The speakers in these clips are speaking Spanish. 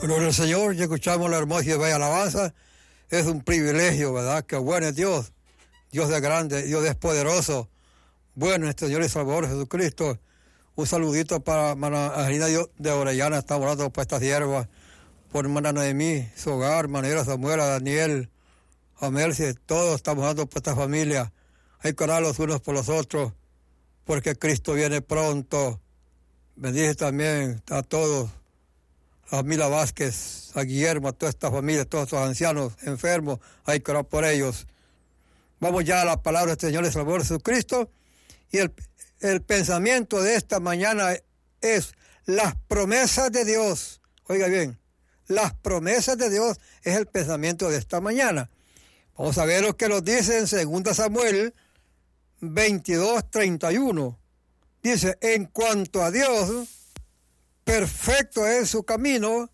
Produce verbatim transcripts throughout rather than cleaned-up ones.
Gloria al Señor, ya escuchamos la hermosa y bella alabanza. Es un privilegio, ¿verdad? Que bueno es Dios. Dios es grande, Dios es poderoso. Bueno, nuestro Señor y Salvador Jesucristo. Un saludito para hermana Angelina de Orellana, estamos orando por estas siervas, por hermana Noemí, su hogar, manera Samuela, Daniel, a Mercy, todos estamos orando por esta familia. Hay que orar los unos por los otros, porque Cristo viene pronto. Bendice también a todos, a Mila Vázquez, a Guillermo, a toda esta familia, a todos estos ancianos enfermos, hay que orar por ellos. Vamos ya a la palabra del Señor y Salvador Jesucristo, y el, el pensamiento de esta mañana es las promesas de Dios. Oiga bien, las promesas de Dios es el pensamiento de esta mañana. Vamos a ver lo que nos dice en segunda Samuel veintidós, treinta y uno. Dice, en cuanto a Dios, perfecto es su camino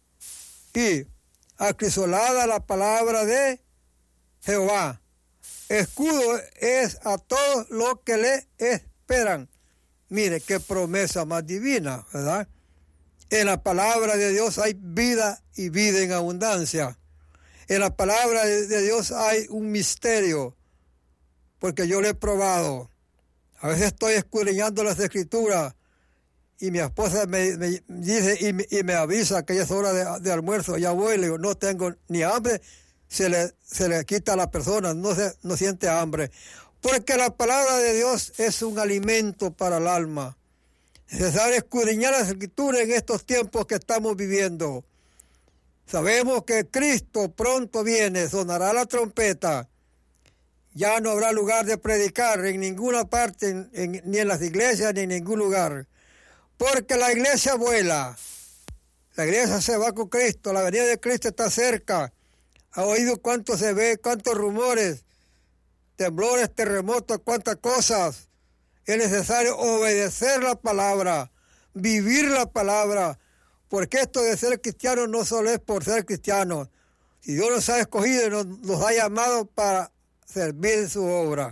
y acrisolada la palabra de Jehová. Escudo es a todos los que le esperan. Mire, qué promesa más divina, ¿verdad? En la palabra de Dios hay vida y vida en abundancia. En la palabra de Dios hay un misterio, porque yo lo he probado. A veces estoy escudriñando las Escrituras y mi esposa me, me dice y me, y me avisa que ya es hora de, de almuerzo. Ya voy, le digo, no tengo ni hambre, se le, se le quita a la persona, no, se, no siente hambre. Porque la palabra de Dios es un alimento para el alma. Es necesario escudriñar las Escrituras en estos tiempos que estamos viviendo. Sabemos que Cristo pronto viene, sonará la trompeta. Ya no habrá lugar de predicar en ninguna parte, en, en, ni en las iglesias, ni en ningún lugar. Porque la iglesia vuela. La iglesia se va con Cristo. La venida de Cristo está cerca. ¿Ha oído cuánto se ve, cuántos rumores, temblores, terremotos, cuántas cosas? Es necesario obedecer la palabra, vivir la palabra. Porque esto de ser cristiano no solo es por ser cristiano. Si Dios nos ha escogido y nos, nos ha llamado para servir en su obra.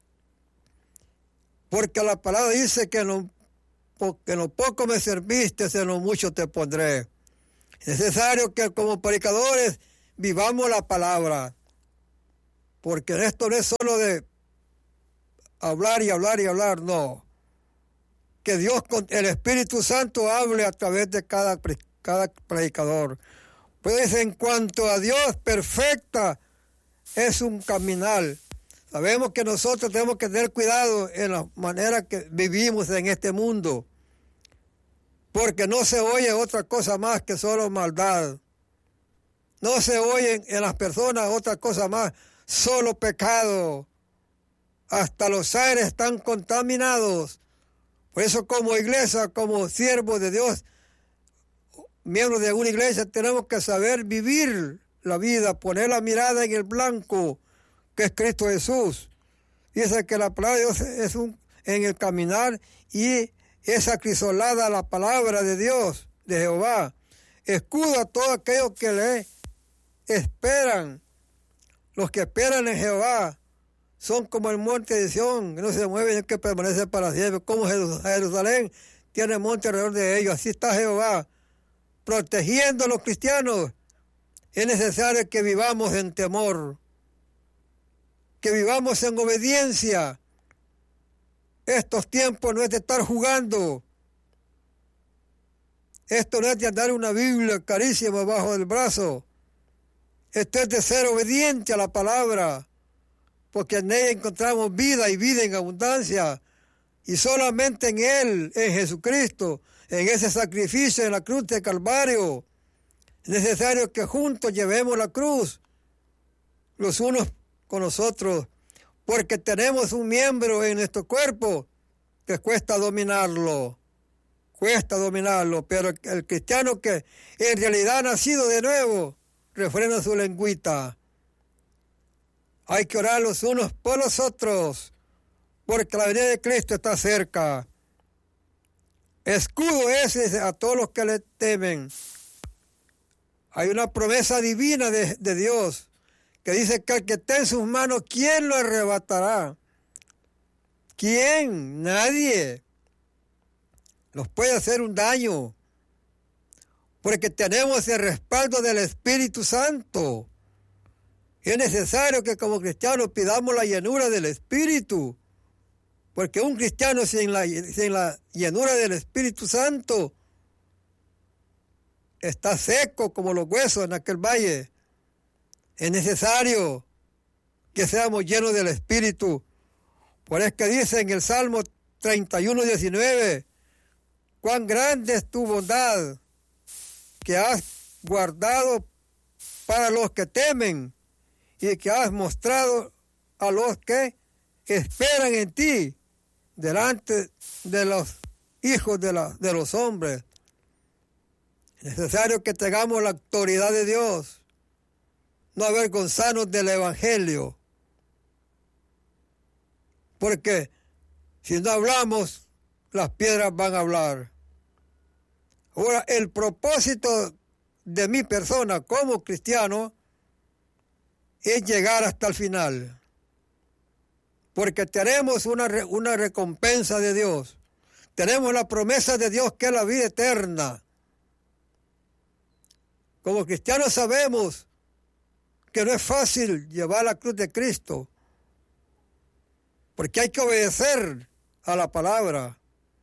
Porque la palabra dice que en lo, en lo poco me serviste, en lo mucho te pondré. Es necesario que como predicadores vivamos la palabra. Porque esto no es solo de hablar y hablar y hablar, no. Que Dios, con el Espíritu Santo, hable a través de cada, cada predicador. Pues en cuanto a Dios, perfecta es un caminar. Sabemos que nosotros tenemos que tener cuidado en la manera que vivimos en este mundo, porque no se oye otra cosa más que solo maldad. No se oye en las personas otra cosa más, solo pecado. Hasta los aires están contaminados. Por eso como iglesia, como siervos de Dios, miembros de una iglesia, tenemos que saber vivir la vida, poner la mirada en el blanco, que es Cristo Jesús. Dice que la palabra de Dios es un, en el caminar y es acrisolada la palabra de Dios, de Jehová. Escudo a todos aquellos que le esperan. Los que esperan en Jehová son como el monte de Sión, que no se mueve y que permanece para siempre. Como Jerusalén tiene monte alrededor de ellos, así está Jehová protegiendo a los cristianos. Es necesario que vivamos en temor, que vivamos en obediencia. Estos tiempos no es de estar jugando. Esto no es de andar una Biblia carísima bajo el brazo. Esto es de ser obediente a la palabra, porque en ella encontramos vida y vida en abundancia. Y solamente en Él, en Jesucristo, en ese sacrificio en la cruz de Calvario, es necesario que juntos llevemos la cruz, los unos con los otros, porque tenemos un miembro en nuestro cuerpo que cuesta dominarlo, cuesta dominarlo, pero el cristiano que en realidad ha nacido de nuevo, refrena su lengüita. Hay que orar los unos por los otros, porque la venida de Cristo está cerca. Escudo ese a todos los que le temen. Hay una promesa divina de, de Dios que dice que el que esté en sus manos, ¿quién lo arrebatará? ¿Quién? Nadie. Nos puede hacer un daño. porque tenemos el respaldo del Espíritu Santo. Es necesario que como cristianos pidamos la llenura del Espíritu, porque un cristiano sin la, sin la llenura del Espíritu Santo está seco como los huesos en aquel valle. Es necesario que seamos llenos del Espíritu. Por eso que dice en el Salmo treinta y uno, diecinueve, cuán grande es tu bondad que has guardado para los que temen y que has mostrado a los que esperan en ti delante de los hijos de, la, de los hombres. Es necesario que tengamos la autoridad de Dios, no avergonzarnos del Evangelio, porque si no hablamos, las piedras van a hablar. Ahora, el propósito de mi persona como cristiano es llegar hasta el final, porque tenemos una, una recompensa de Dios, tenemos la promesa de Dios que es la vida eterna. Como cristianos sabemos que no es fácil llevar la cruz de Cristo, porque hay que obedecer a la palabra.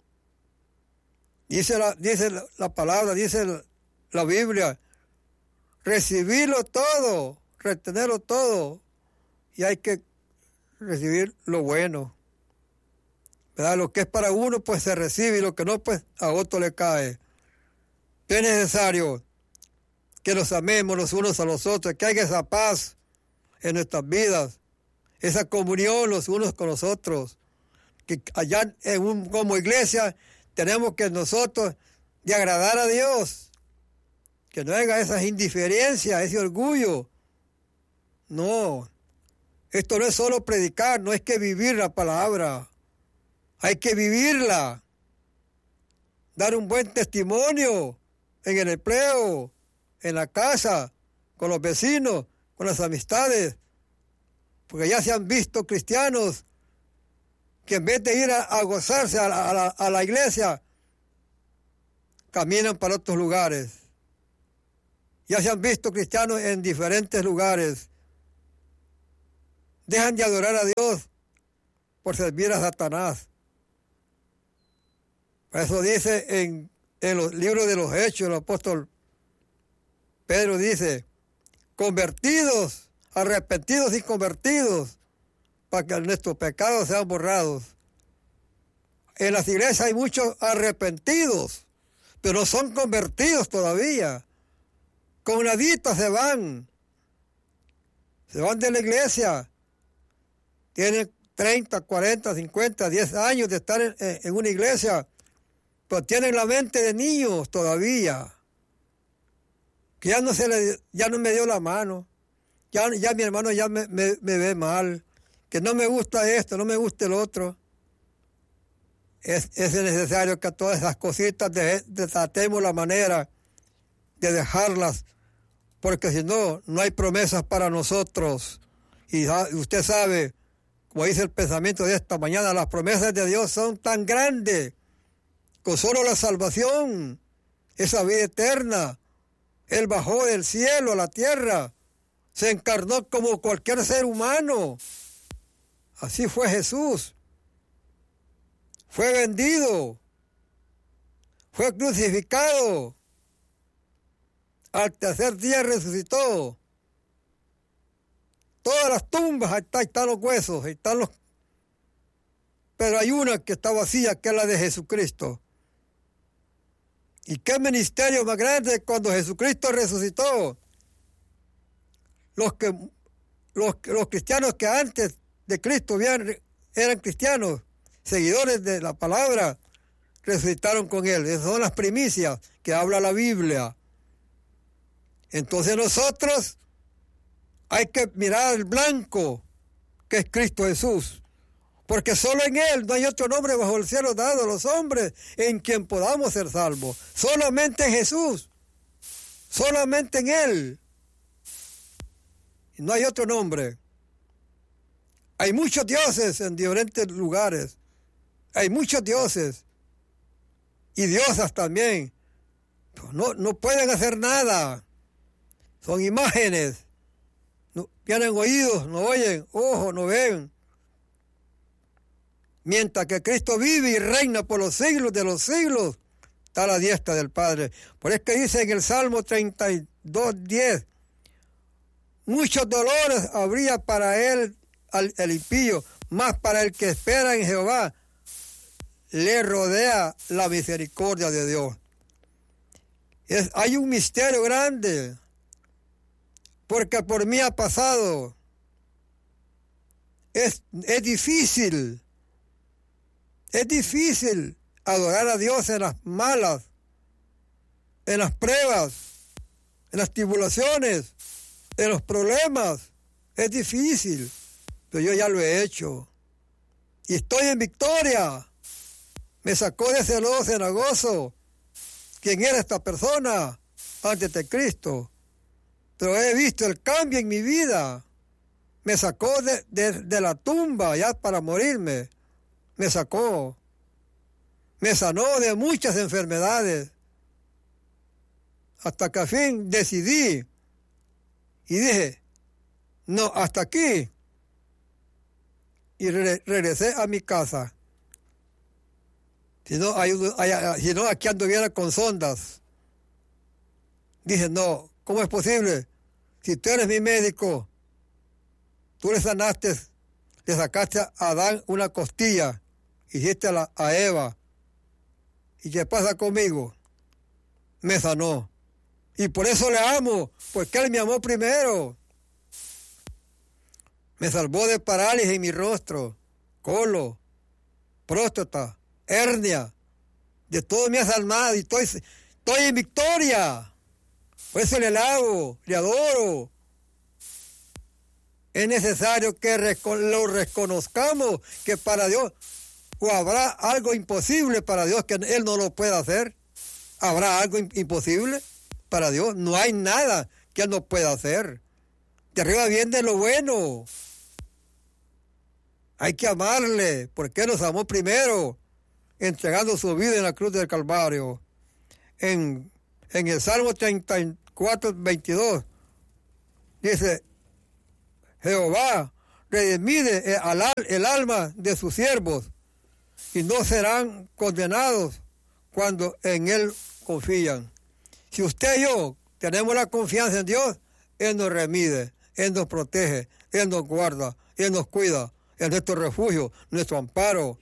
Dice la, dice la, la palabra, dice la, la Biblia, recibirlo todo, retenerlo todo, y hay que recibir lo bueno, ¿verdad? Lo que es para uno, pues se recibe, y lo que no, pues a otro le cae. Es necesario que nos amemos los unos a los otros, que haya esa paz en nuestras vidas, esa comunión los unos con los otros, que allá en un, como iglesia tenemos que nosotros de agradar a Dios, que no haya esas indiferencias, ese orgullo. No, esto no es solo predicar, no es que vivir la palabra, hay que vivirla, dar un buen testimonio en el empleo, en la casa, con los vecinos, con las amistades, porque ya se han visto cristianos que en vez de ir a, a gozarse a la, a, la, a la iglesia, caminan para otros lugares. Ya se han visto cristianos en diferentes lugares. Dejan de adorar a Dios por servir a Satanás. Por eso dice en, en los libros de los Hechos, el apóstol Pedro dice, convertidos, arrepentidos y convertidos, para que nuestros pecados sean borrados. En las iglesias hay muchos arrepentidos, pero no son convertidos todavía. Con nadita se van. Se van de la iglesia. Tienen treinta, cuarenta, cincuenta, diez años de estar en, en una iglesia, pero tienen la mente de niños todavía. Que ya no, se le, ya no me dio la mano. Ya, ya mi hermano ya me, me, me ve mal. Que no me gusta esto, no me gusta el otro. Es, es necesario que todas esas cositas de, de, tratemos la manera de dejarlas, porque si no, no hay promesas para nosotros. Y usted sabe, como dice el pensamiento de esta mañana, las promesas de Dios son tan grandes, con solo la salvación, esa vida eterna. Él bajó del cielo a la tierra, se encarnó como cualquier ser humano. Así fue Jesús. Fue vendido, fue crucificado, al tercer día resucitó. Todas las tumbas, ahí, está, ahí están los huesos, ahí están los... Pero hay una que está vacía, que es la de Jesucristo. ¿Y qué ministerio más grande cuando Jesucristo resucitó? Los, que, los, los cristianos que antes de Cristo eran, eran cristianos, seguidores de la palabra, resucitaron con él. Esas son las primicias que habla la Biblia. Entonces nosotros hay que mirar al blanco, que es Cristo Jesús, porque solo en Él no hay otro nombre bajo el cielo dado a los hombres en quien podamos ser salvos. Solamente en Jesús, solamente en Él. No hay otro nombre. Hay muchos dioses en diferentes lugares. Hay muchos dioses y diosas también, No, no pueden hacer nada. Son imágenes. No, tienen oídos, no oyen, ojos, no ven. Mientras que Cristo vive y reina por los siglos de los siglos, está a la diestra del Padre. Por eso que dice en el Salmo treinta y dos, diez, muchos dolores habría para él, al, el impío, más para el que espera en Jehová, le rodea la misericordia de Dios. Es, hay un misterio grande, porque por mí ha pasado. Es, es difícil, es difícil adorar a Dios en las malas, en las pruebas, en las tribulaciones, en los problemas. Es difícil, pero yo ya lo he hecho. Y estoy en victoria. Me sacó de ese lodo cenagoso. ¿Quién era esta persona antes de Cristo? Pero he visto el cambio en mi vida. Me sacó de, de, de la tumba ya para morirme. Me sacó. Me sanó de muchas enfermedades. Hasta que al fin decidí. Y dije, no, hasta aquí. Y re regresé a mi casa. Si no, hay, hay, si no, aquí anduviera con sondas. Dije, no, ¿cómo es posible? Si tú eres mi médico, tú le sanaste, le sacaste a Adán una costilla, hiciste a, la, a Eva. ¿Y qué pasa conmigo? Me sanó. Y por eso le amo, porque él me amó primero. Me salvó de parálisis en mi rostro, colon, próstata, hernia. De todo me ha salvado y estoy, estoy en victoria. Por eso le alabo, le adoro. Es necesario que lo reconozcamos, que para Dios, o habrá algo imposible para Dios que Él no lo pueda hacer. ¿Habrá algo imposible para Dios? No hay nada que Él no pueda hacer. De arriba viene lo bueno. Hay que amarle, porque Él nos amó primero, entregando su vida en la cruz del Calvario. En, en el Salmo treinta y cuatro, veintidós, dice, Jehová redimide el, el alma de sus siervos, y no serán condenados cuando en Él confían. Si usted y yo tenemos la confianza en Dios, Él nos remide, Él nos protege, Él nos guarda, Él nos cuida, es nuestro refugio, nuestro amparo.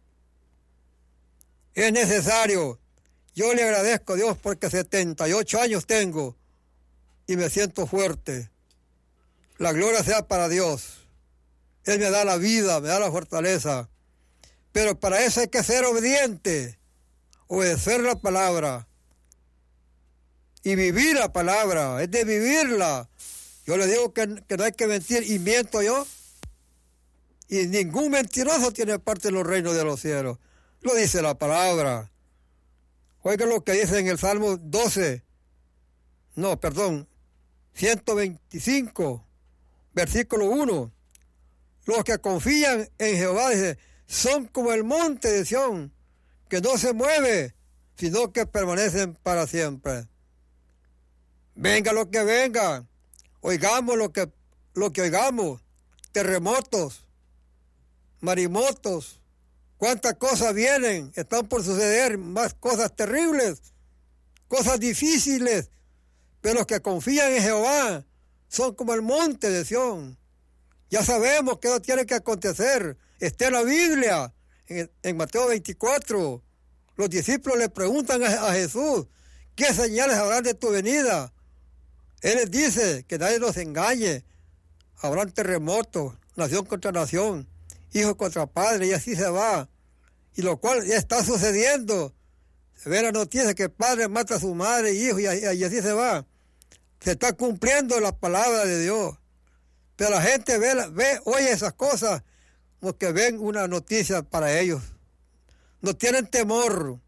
Es necesario. Yo le agradezco a Dios porque setenta y ocho años tengo y me siento fuerte. La gloria sea para Dios. Él me da la vida, me da la fortaleza. Pero para eso hay que ser obediente, obedecer la palabra y vivir la palabra, es de vivirla. Yo le digo que, que no hay que mentir y miento yo. Y ningún mentiroso tiene parte en los reinos de los cielos. Lo dice la palabra. Oigan lo que dice en el Salmo doce. No, perdón. ciento veinticinco, versículo uno. Los que confían en Jehová, dice, son como el monte de Sión, que no se mueve, sino que permanecen para siempre. Venga lo que venga. Oigamos lo que, lo que oigamos. Terremotos, marimotos, cuántas cosas vienen, están por suceder, más cosas terribles, cosas difíciles, pero los que confían en Jehová son como el monte de Sión. Ya sabemos que eso tiene que acontecer, está en la Biblia, en, en Mateo veinticuatro, los discípulos le preguntan a, a Jesús, ¿qué señales habrán de tu venida? Él les dice que nadie los engañe, habrán terremotos, nación contra nación, hijo contra padre, y así se va. Y lo cual ya está sucediendo. Se ve la noticia que el padre mata a su madre y hijo, y, y así se va. Se está cumpliendo la palabra de Dios. Pero la gente ve, ve oye esas cosas, porque ven una noticia para ellos. No tienen temor.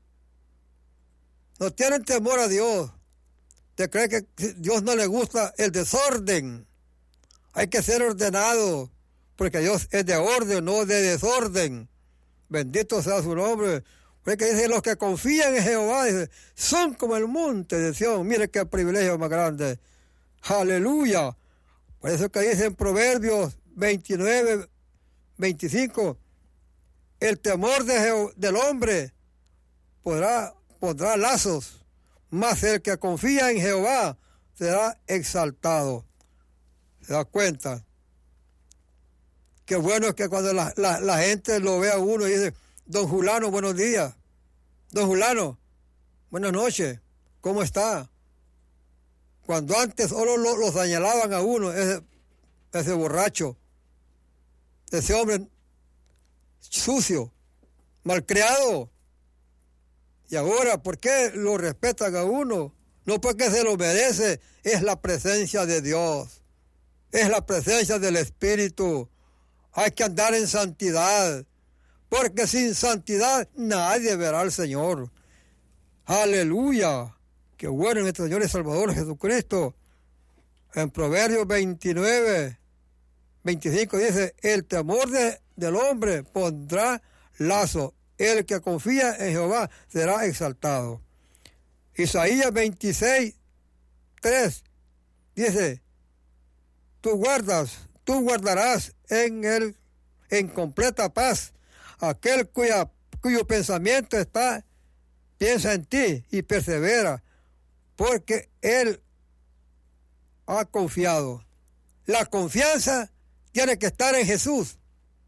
No tienen temor a Dios. ¿Te cree que a Dios no le gusta el desorden? Hay que ser ordenado, porque Dios es de orden, no de desorden. Bendito sea su nombre. Porque dice, los que confían en Jehová, dice, son como el monte de Sión. Mire qué privilegio más grande. Aleluya. Por eso que dice en Proverbios veintinueve, veinticinco, el temor de Jeho- del hombre podrá, pondrá lazos, mas el que confía en Jehová será exaltado. ¿Se da cuenta? Qué bueno es que cuando la, la, la gente lo ve a uno y dice, don Julano, buenos días. Don Julano, buenas noches. ¿Cómo está? Cuando antes solo lo, lo señalaban a uno, ese, ese borracho, ese hombre sucio, malcriado. Y ahora, ¿por qué lo respetan a uno? No porque se lo merece, es la presencia de Dios, es la presencia del Espíritu. Hay que andar en santidad, porque sin santidad nadie verá al Señor. Aleluya. Qué bueno nuestro Señor y Salvador Jesucristo. En Proverbios veintinueve, veinticinco dice, el temor de, del hombre pondrá lazo. El que confía en Jehová será exaltado. Isaías veintiséis, tres dice, tú guardas, tú guardarás en el, en completa paz aquel cuya, cuyo pensamiento está, piensa en ti y persevera, porque él ha confiado. La confianza tiene que estar en Jesús.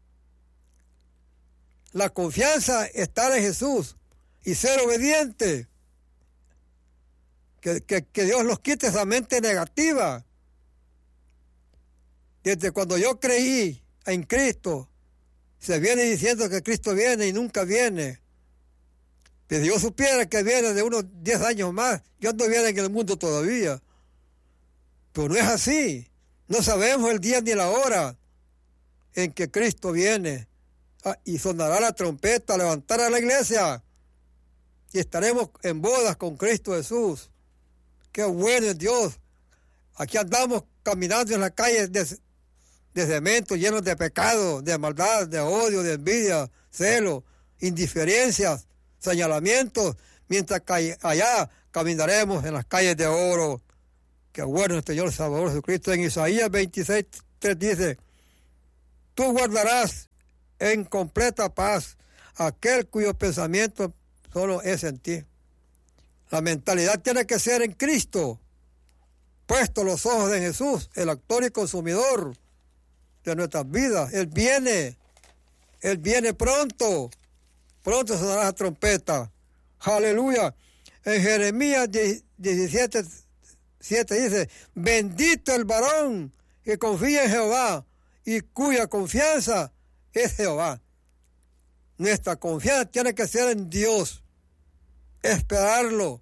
La confianza está en Jesús y ser obediente. Que, que, que Dios nos quite esa mente negativa. Desde cuando yo creí en Cristo, se viene diciendo que Cristo viene y nunca viene. Pero si yo supiera que viene de unos diez años más, yo ando bien en el mundo todavía. Pero no es así. No sabemos el día ni la hora en que Cristo viene. Ah, y sonará la trompeta, levantará la iglesia. Y estaremos en bodas con Cristo Jesús. Qué bueno es Dios. Aquí andamos caminando en las calles de, de cemento, llenos de pecado, de maldad, de odio, de envidia, celo, indiferencias, señalamientos, mientras que allá caminaremos en las calles de oro. Qué bueno el Señor Salvador Jesucristo. En Isaías veintiséis, tres dice, tú guardarás en completa paz aquel cuyo pensamiento solo es en ti. La mentalidad tiene que ser en Cristo, puesto los ojos en Jesús, el actor y consumidor de nuestras vidas. Él viene, Él viene pronto, pronto sonará la trompeta. Aleluya. En Jeremías diecisiete, siete dice, bendito el varón que confía en Jehová y cuya confianza es Jehová. Nuestra confianza tiene que ser en Dios. Esperarlo,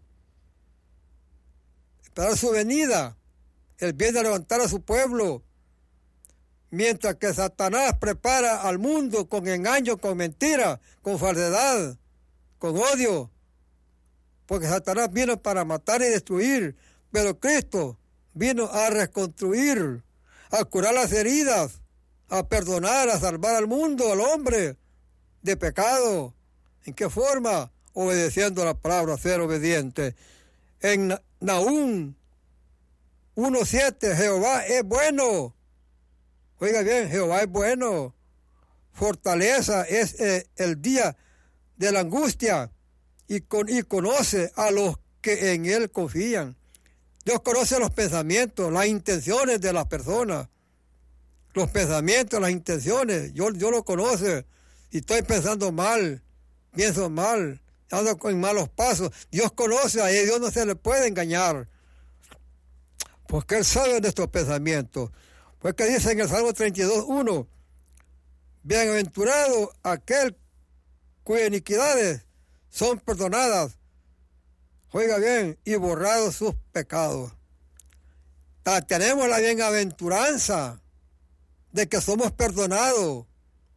esperar su venida. Él viene a levantar a su pueblo, mientras que Satanás prepara al mundo con engaño, con mentira, con falsedad, con odio, porque Satanás vino para matar y destruir, pero Cristo vino a reconstruir, a curar las heridas, a perdonar, a salvar al mundo, al hombre de pecado. ¿En qué forma? Obedeciendo la palabra, ser obediente. En Nahum uno siete, Jehová es bueno. Oiga bien, Jehová es bueno. Fortaleza es eh, el día de la angustia y, con, y conoce a los que en él confían. Dios conoce los pensamientos, las intenciones de las personas. Los pensamientos, las intenciones, yo, yo lo conoce. Si estoy pensando mal, pienso mal, ando con malos pasos, Dios conoce a él, Dios no se le puede engañar, porque Él sabe nuestros pensamientos. Porque dice en el Salmo treinta y dos, uno, bienaventurado aquel cuyas iniquidades son perdonadas, oiga bien, y borrados sus pecados. Ta, tenemos la bienaventuranza de que somos perdonados.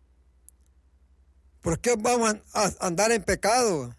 ¿Por qué vamos a andar en pecado?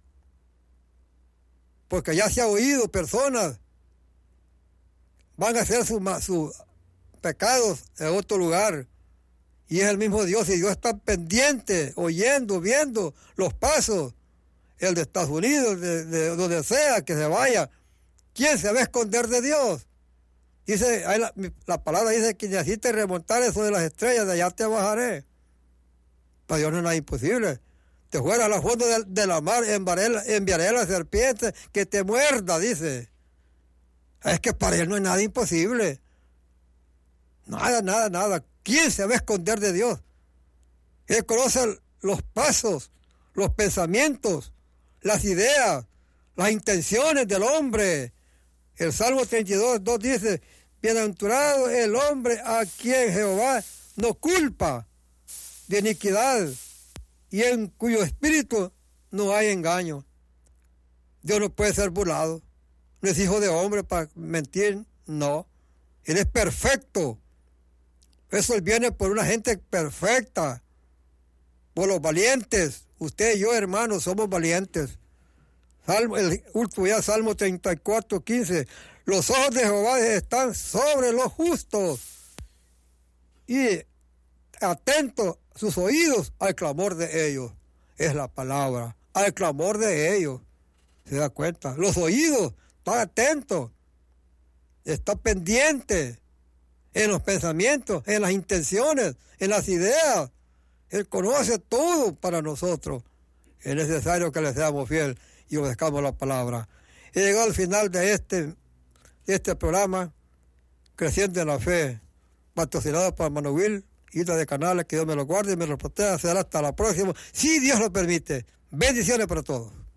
Porque ya se ha oído personas van a hacer sus su pecados en otro lugar. Y es el mismo Dios, y Dios está pendiente, oyendo, viendo los pasos el de Estados Unidos, de, de donde sea que se vaya. ¿Quién se va a esconder de Dios? Dice, ahí la, la palabra dice que necesitas remontar eso de las estrellas, de allá te bajaré. Para Dios no es nada imposible. Te fuera a la fondo de, de la mar, enviaré, enviaré a la serpiente que te muerda, dice. Es que para Él no es nada imposible. Nada, nada, nada. ¿Quién se va a esconder de Dios? Él conoce los pasos, los pensamientos, las ideas, las intenciones del hombre. El Salmo treinta y dos, dos dice, bienaventurado el hombre a quien Jehová no culpa de iniquidad y en cuyo espíritu no hay engaño. Dios no puede ser burlado. No es hijo de hombre para mentir, no. Él es perfecto. Eso viene por una gente perfecta, por los valientes. Usted y yo, hermanos, somos valientes. Salmo, el último ya, Salmo treinta y cuatro, quince. Los ojos de Jehová están sobre los justos y atentos sus oídos al clamor de ellos. Es la palabra, al clamor de ellos. ¿Se da cuenta? Los oídos están atentos, están pendientes en los pensamientos, en las intenciones, en las ideas. Él conoce todo para nosotros. Es necesario que le seamos fieles y obedezcamos la palabra. He llegado al final de este, de este programa, Creciendo en la Fe, patrocinado por Manuel, Isla de Canales. Que Dios me lo guarde y me lo proteja. Será hasta la próxima, si Dios lo permite. Bendiciones para todos.